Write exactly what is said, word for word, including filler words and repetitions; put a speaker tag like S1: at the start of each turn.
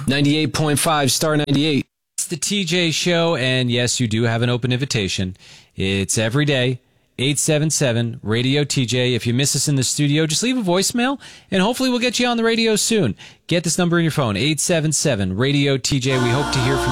S1: ninety-eight point five Star ninety-eight.
S2: It's the T J Show, and yes, you do have an open invitation. It's every day, eight seven seven, radio T J. If you miss us in the studio, just leave a voicemail, and hopefully we'll get you on the radio soon. Get this number in your phone, eight seven seven, radio T J. We hope to hear from you.